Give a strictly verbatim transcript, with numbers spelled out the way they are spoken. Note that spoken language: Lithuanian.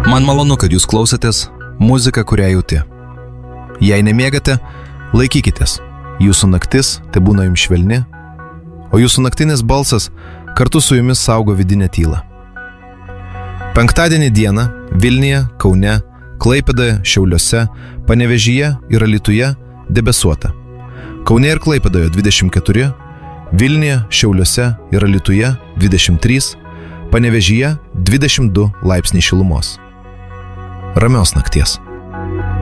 Man malonu, kad jūs klausotės muziką, kurią jauti. Jei nemiegate, laikykitės. Jūsų naktis te būna jums švelni, o jūsų naktinis balsas kartu su jumis saugo vidinę tylą. Penktadienį dieną Vilniuje, Kaune, Klaipėdoje, Šiauliuose, Panevėžyje ir Alytuje debesuota. Kaune ir Klaipėdoje dvidešimt keturi, Vilniuje, Šiauliuose ir Alytuje dvidešimt trys, Panevėžyje dvidešimt du laipsniai šilumos. Ramios nakties.